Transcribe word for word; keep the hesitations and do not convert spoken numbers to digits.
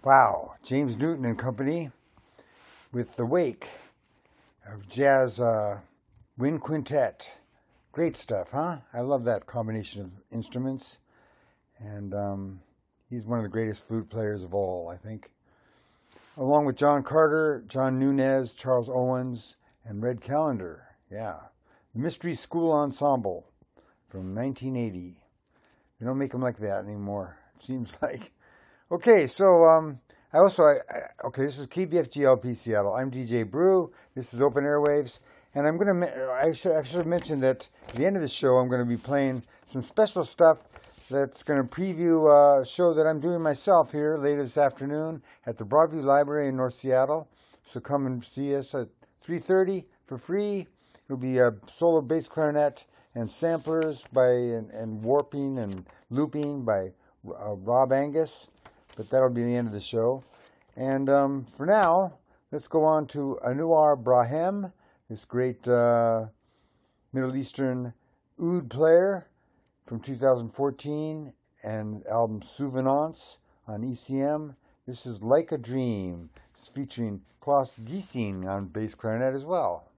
Wow, James Newton and Company with the Wake of Jazz uh, Wind Quintet. Great stuff, huh? I love that combination of instruments. And um, he's one of the greatest flute players of all, I think. Along with John Carter, John Nunez, Charles Owens, and Red Callender. Yeah. The Mystery School Ensemble from nineteen eighty. They don't make them like that anymore, it seems like. Okay, so um, I also, I, I, okay, this is K B F G L P Seattle. I'm D J Brew. This is Open Airwaves. And I'm going to, I should, I should have mentioned that at the end of the show, I'm going to be playing some special stuff that's going to preview a show that I'm doing myself here later this afternoon at the Broadview Library in North Seattle. So come and see us at three thirty for free. It'll be a solo bass clarinet and samplers by and, and warping and looping by uh, Rob Angus. But that'll be the end of the show. And um, for now, let's go on to Anouar Brahem, this great uh, Middle Eastern oud player from two thousand fourteen, and album Souvenance on E C M. This is Like a Dream. It's featuring Klaus Giesing on bass clarinet as well.